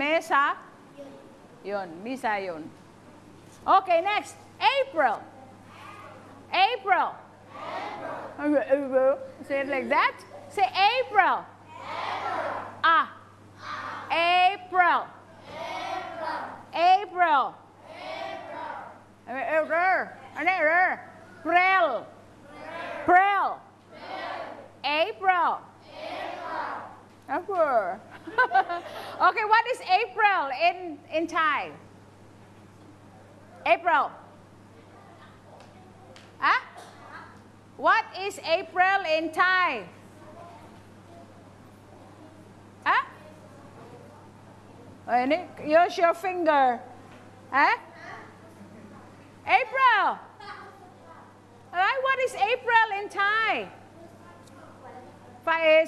Mesa? Yun, Misa yun. Okay, next. April. April. April. Say it like that. Say April. Ah. April. April. April. April. April. April. Okay, what is April in Thai? April. Huh? What is April in Thai? Huh? Use your finger. Huh? April. Alright, what is April in Thai? Faiz.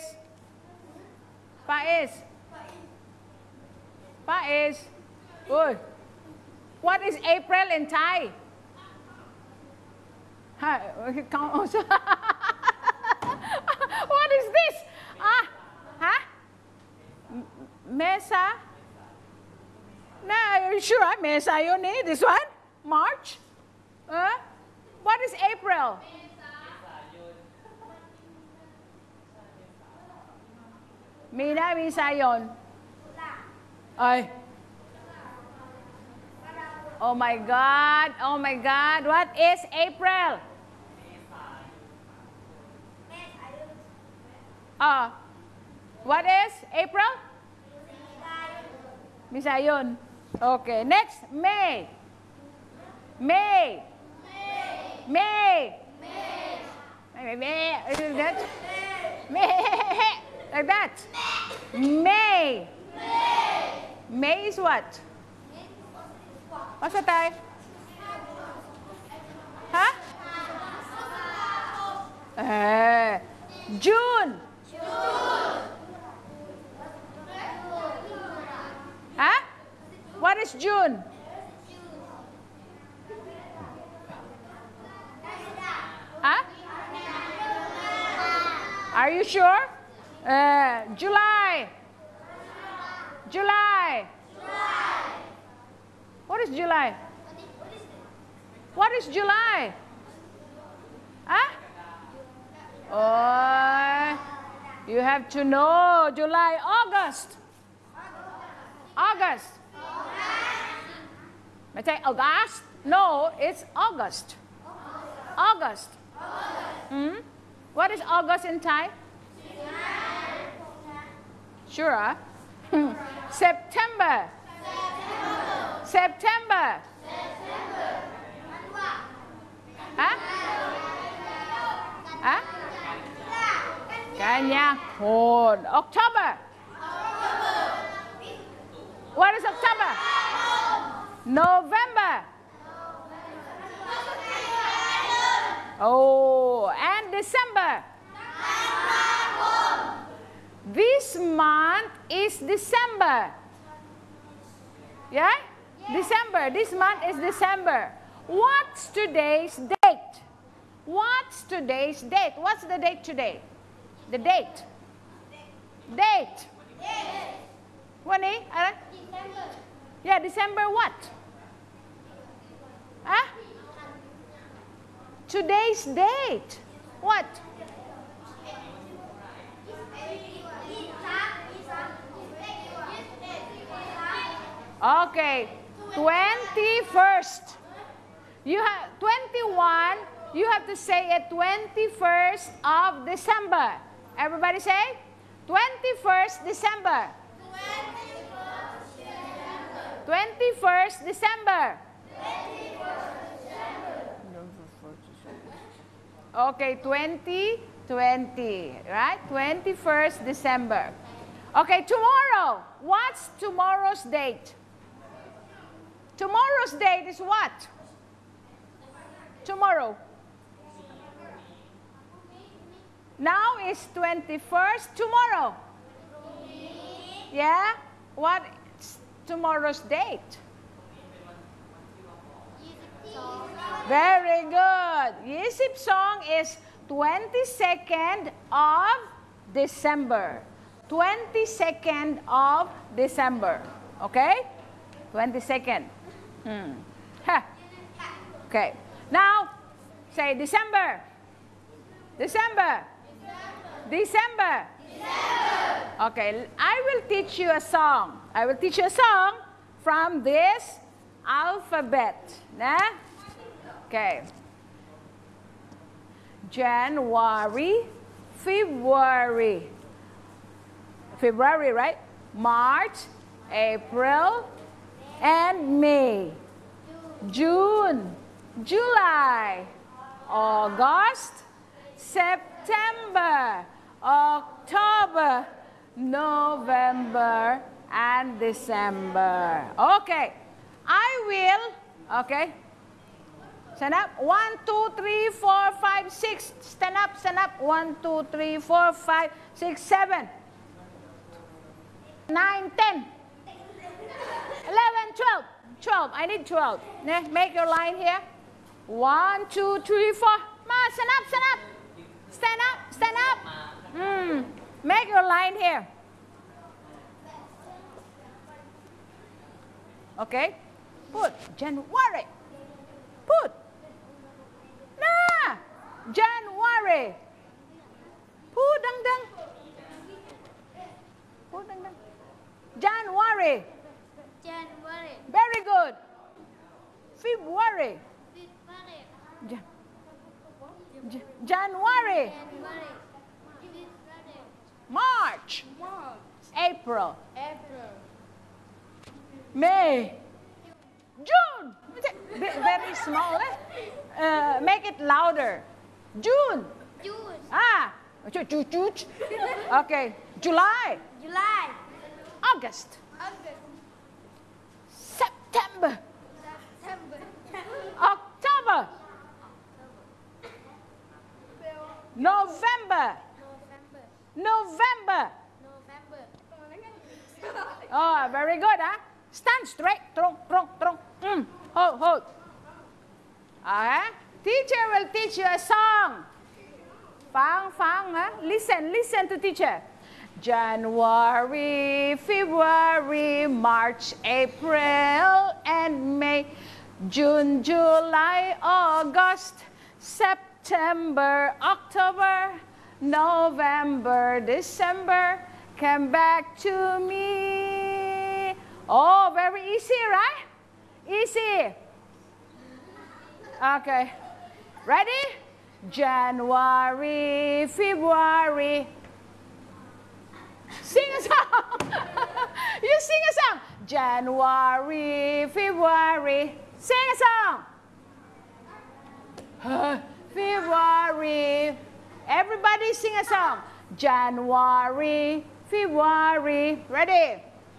Faiz. Faiz. Ui. What is April in Thai? What is this? Ah, huh? Mesa? No, are you sure? Mesa, you need this one? March? What is April? Mina, Misayon. Ay. Oh my God. Oh my God. What is April? What is April? Misayon. Okay. Next, May. May. May. May. May. Is that? May. Like that. May. May is what? What's the time? Huh? June. Huh? What is June? Huh? Are you sure? July. July. What is July? What is July? Huh? Oh, you have to know. July, August. August. I say August? No, it's August. August. Hmm? What is August in Thai? Sure. Huh? September. September. Huh? Huh? Kanya. October. What is October? November. Oh, and December. This month is December. Yeah? December. This month is December. What's today's date? What's today's date? What's the date today? The date. Date. What is? December. Yeah, December what? Huh? Today's date. What? Okay, 21st. You have 21. You have to say it 21st of December. Everybody say 21st December. 21st December. Okay, 2020, right? 21st December. Okay, tomorrow. What's tomorrow's date? Tomorrow's date is what? Tomorrow. Now is 21st. Tomorrow. Yeah? What's tomorrow's date? Very good. Yisip song is 22nd of December. 22nd of December. Okay? 22nd. Okay. Now, say December. December. December. Okay, I will teach you a song. I will teach you a song from this alphabet. Nah? Okay. January, February. February, right? March, April, and May. June, July, August, September, October, November, and December. Okay, I will, okay. Stand up. 1, 2, 3, 4, 5, 6. Stand up, stand up. 1, 2, 3, 4, 5, 6, 7, 9, 10, 11, 12. 12. I need 12. Make your line here. 1, 2, 3, 4. Ma, stand up, stand up. Stand up, stand up. Make your line here. Okay. Put January. Put. Nah. January. Put dang dang. Put dang dang. January. January. Very good. February. January. March. April. May. June. Very small. Make it louder. June. Ah. Okay. July. August. September. October. November. Oh, very good, huh? Stand straight. Trong. Hold. Teacher will teach you a song. Fang, huh? Listen to teacher. January, February, March, April, and May. June, July, August, September, October, November, December. Come back to me. Oh, very easy, right? Easy. Okay. Ready? January, February. Sing a song. You sing a song. January, February. Sing a song. February. Everybody sing a song. January, February. Ready?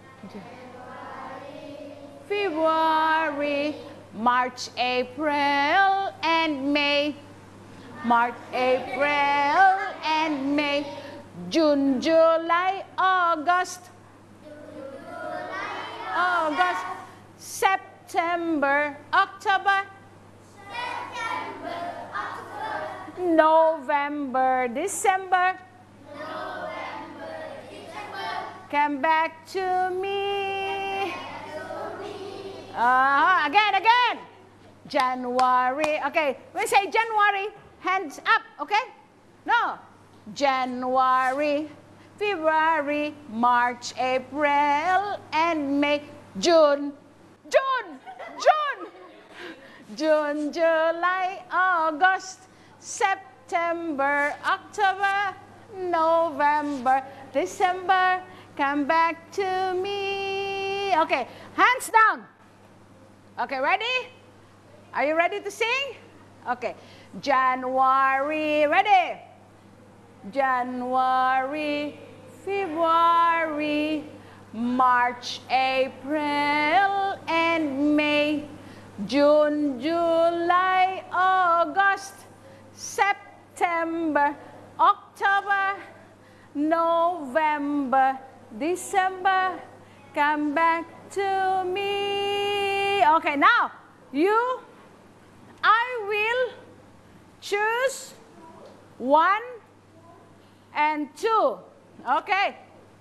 February, March, April, and May. March, April, and May. June, July, August. September, October. November, December. Come back to me. Again. January. Okay, we say January. Hands up, okay? No. January, February, March, April, and May. June, July, August, September, October, November, December. Come back to me. Okay, hands down. Okay, ready? Are you ready to sing? Okay. January, ready? January, February, March, April, and May. June, July, August, September, October, November, December. Come back to me. Okay, now I will choose 1 and 2. Okay.